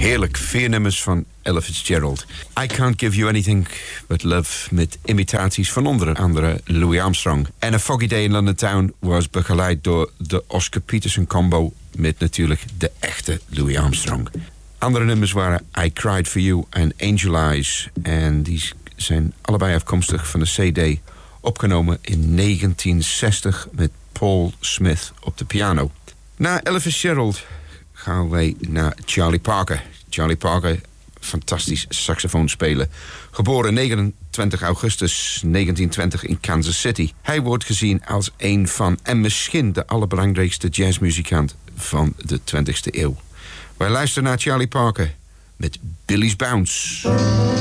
Heerlijk, 4 nummers van Ella Fitzgerald. I Can't Give You Anything But Love met imitaties van onder andere Louis Armstrong. En A Foggy Day in London Town was begeleid door de Oscar Peterson combo met natuurlijk de echte Louis Armstrong. Andere nummers waren I Cried For You en Angel Eyes. En die zijn allebei afkomstig van de CD, opgenomen in 1960 met Paul Smith op de piano. Na Ella Fitzgerald gaan wij naar Charlie Parker. Charlie Parker, fantastisch saxofoonspeler. Geboren 29 augustus 1920 in Kansas City. Hij wordt gezien als een van, en misschien de allerbelangrijkste jazzmuzikant van de 20e eeuw. Wij luisteren naar Charlie Parker met Billy's Bounce.